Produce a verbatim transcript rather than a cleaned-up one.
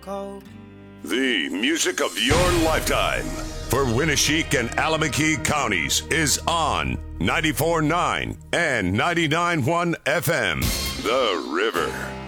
cold. The music of your lifetime for Winneshiek and Alameda counties is on ninety-four point nine and ninety-nine point one F M. The River.